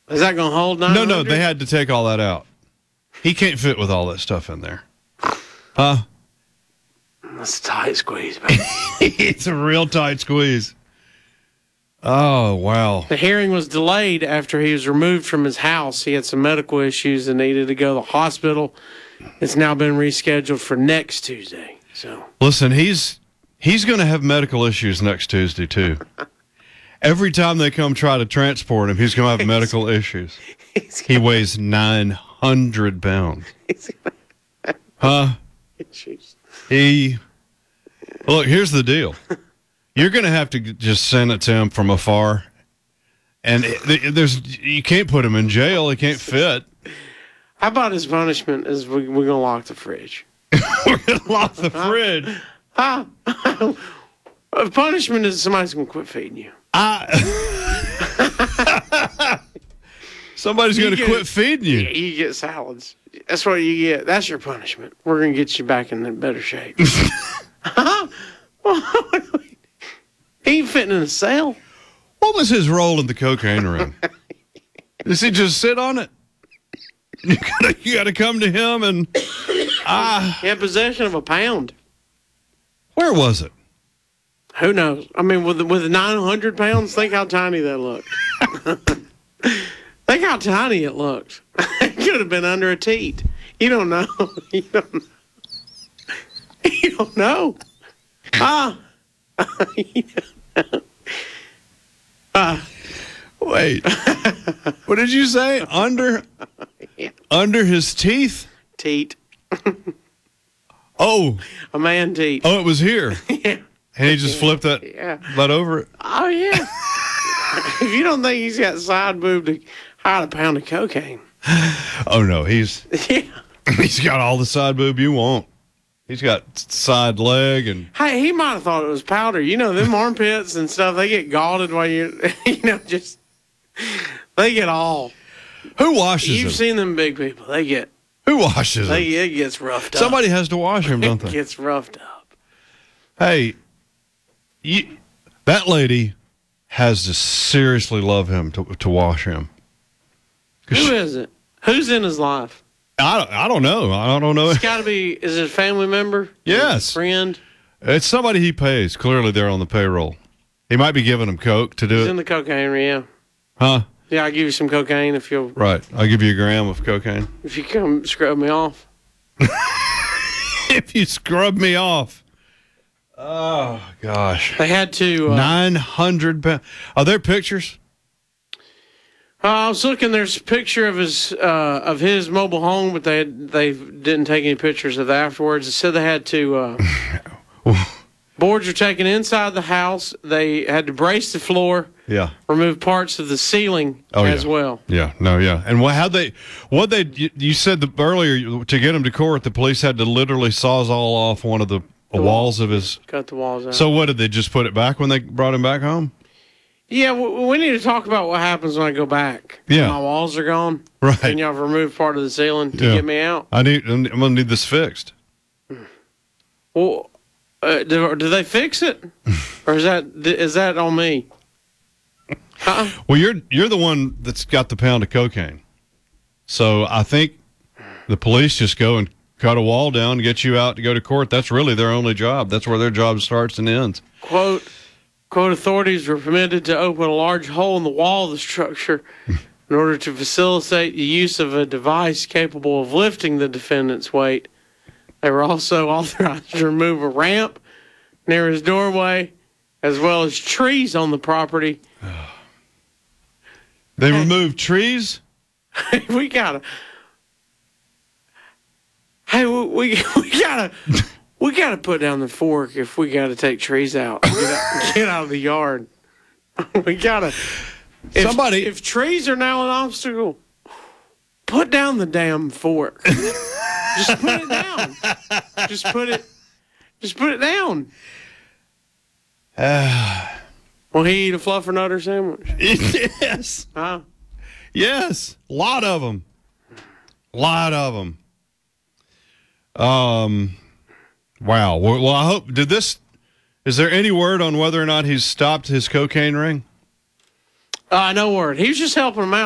Is that going to hold 900? No, they had to take all that out. He can't fit with all that stuff in there. Huh? That's a tight squeeze, baby. It's a real tight squeeze. Oh, wow. The hearing was delayed after he was removed from his house. He had some medical issues and needed to go to the hospital. It's now been rescheduled for next Tuesday. So listen, he's going to have medical issues next Tuesday, too. Every time they come try to transport him, he's going to have medical issues. He weighs 900 pounds. Huh? Look, here's the deal. You're going to have to just send it to him from afar. And you can't put him in jail. He can't fit. How about his punishment is we're going to lock the fridge? We're going to lock the fridge? Punishment is somebody's going to quit feeding you. Somebody's going to quit feeding you. Yeah, you get salads. That's what you get. That's your punishment. We're going to get you back in better shape. He ain't fitting in a cell. What was his role in the cocaine ring? Does he just sit on it? You got to come to him and He had possession of a pound. Where was it? Who knows? I mean, with 900 pounds, think how tiny that looked. Think how tiny it looked. It could have been under a teat. You don't know. You don't know. You don't know. You don't know. Wait. What did you say? Under his teeth? Teat. Oh. A man teat. Oh, it was here. Yeah. And he just flipped that over it? Oh, yeah. If you don't think he's got side boob to hide a pound of cocaine. Oh, no. He's Yeah. got all the side boob you want. He's got side leg and... Hey, he might have thought it was powder. You know, them armpits and stuff, they get galled while you're, just... They get all... Who washes them? You've seen them big people. They get... Who washes them? It gets roughed up. Somebody has to wash him, don't It they? gets roughed up. Hey, that lady has to seriously love him to wash him. Who is it? Who's in his life? I don't know. I don't know. It's got to be, is it a family member? Yes. A friend? It's somebody he pays. Clearly, they're on the payroll. He might be giving him coke to do He's it. in the cocaine, yeah. Huh? Yeah, I'll give you some cocaine if you'll... Right. I'll give you a gram of cocaine. If you come scrub me off. If you scrub me off. Oh, gosh. They had to... 900 pounds. Are there pictures? I was looking. There's a picture of his mobile home, but they didn't take any pictures of that afterwards. It said they had to boards were taken inside the house. They had to brace the floor. Yeah. Remove parts of the ceiling as well. Yeah. No. Yeah. And you said earlier to get him to court, the police had to literally sawzall off one of the walls of his. Cut the walls out. So what did they just put it back when they brought him back home? Yeah, we need to talk about what happens when I go back. Yeah. My walls are gone. Right. And y'all have removed part of the ceiling to get me out. I'm gonna need this fixed. Well, do they fix it, or is that on me? Well, you're the one that's got the pound of cocaine, so I think the police just go and cut a wall down and get you out to go to court. That's really their only job. That's where their job starts and ends. Quote, authorities were permitted to open a large hole in the wall of the structure in order to facilitate the use of a device capable of lifting the defendant's weight. They were also authorized to remove a ramp near his doorway, as well as trees on the property. They removed trees? We gotta put down the fork if we gotta take trees out. Get out of the yard. We gotta. If trees are now an obstacle, put down the damn fork. Just put it down. Just put it down. Will he eat a fluffernutter sandwich? Yes. Huh? Yes. A lot of them. Wow. Well, I hope, is there any word on whether or not he's stopped his cocaine ring? No word. He was just helping him out.